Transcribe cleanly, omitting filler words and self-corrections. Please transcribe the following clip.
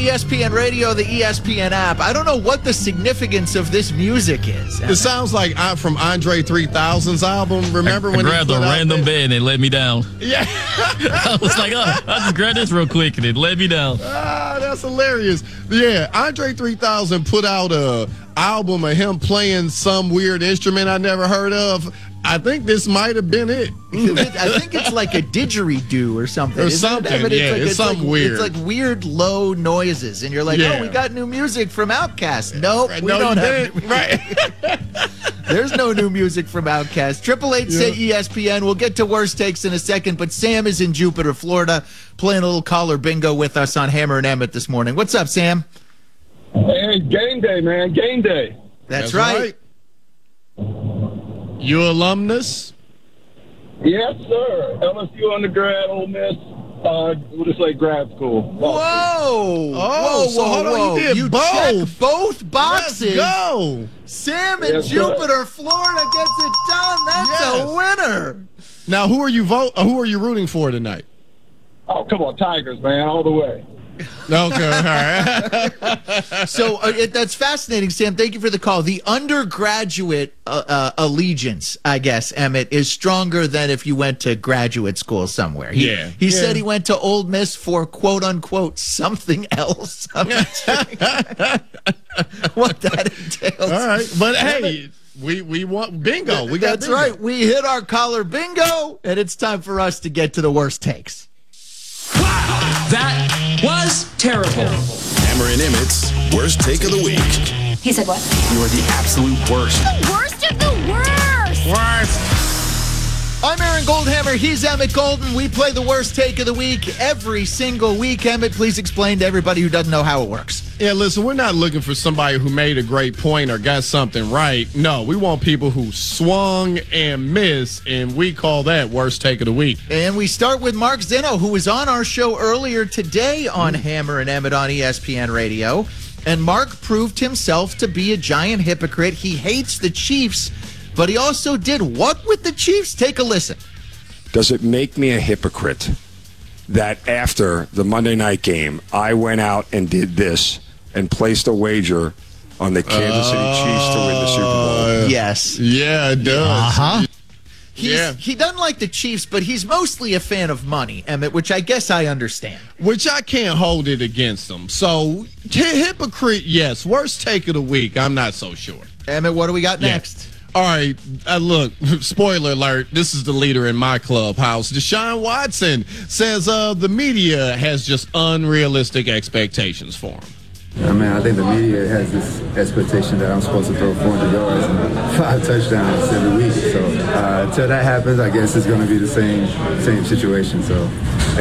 ESPN Radio, the ESPN app. I don't know what the significance of this music is. It sounds like from Andre 3000's album. Remember when I grabbed a random bed and it let me down? Yeah. I was like, oh, I'll just grab this real quick and it let me down. That's hilarious. Yeah, Andre 3000 put out a album of him playing some weird instrument I never heard of. I think this might have been it. I think it's like a didgeridoo or something. Or something, it's something weird. It's like weird low noises, and you're like, oh, we got new music from Outkast. Nope, we don't have new music. Right. There's no new music from Outkast. 888-SAY-ESPN. We'll get to worst takes in a second, but Sam is in Jupiter, Florida, playing a little caller bingo with us on Hammer and Emmett this morning. What's up, Sam? Hey, game day, man. Game day. That's right. You alumnus? Yes, sir. LSU undergrad, Ole Miss. We'll just say grad school. Whoa! Hold on. You did both. Checked both boxes. Let's go. Sam in Jupiter, Florida gets it done. That's a winner. Now, who are you rooting for tonight? Oh, come on, Tigers, man, all the way. Okay, all right. So that's fascinating, Sam. Thank you for the call. The undergraduate allegiance, I guess, Emmett, is stronger than if you went to graduate school somewhere. He said he went to Ole Miss for quote unquote something else. I'm not sure what that entails. All right, but hey. We want bingo. We got That's bingo. Right. We hit our caller bingo, and it's time for us to get to the worst takes. Wow, that was terrible. Hammer and Emmett's worst take of the week. He said what? You are the absolute worst. The worst of the worst. Worst. I'm Aaron Goldhammer. He's Emmett Golden. We play the worst take of the week every single week. Emmett, please explain to everybody who doesn't know how it works. Yeah, listen, we're not looking for somebody who made a great point or got something right. No, we want people who swung and missed, and we call that worst take of the week. And we start with Mark Zeno, who was on our show earlier today on Hammer and Emmett on ESPN Radio. And Mark proved himself to be a giant hypocrite. He hates the Chiefs, but he also did what with the Chiefs? Take a listen. Does it make me a hypocrite that after the Monday night game, I went out and did this and placed a wager on the Kansas City Chiefs to win the Super Bowl? Yes. Yeah, it does. Uh-huh. He doesn't like the Chiefs, but he's mostly a fan of money, Emmett, which I guess I understand. Which I can't hold it against him. So, hypocrite, yes. Worst take of the week, I'm not so sure. Emmett, what do we got next? All right, look, spoiler alert, this is the leader in my clubhouse. Deshaun Watson says the media has just unrealistic expectations for him. I mean, I think the media has this expectation that I'm supposed to throw 400 yards and 5 touchdowns every week. So until that happens, I guess it's going to be the same situation. So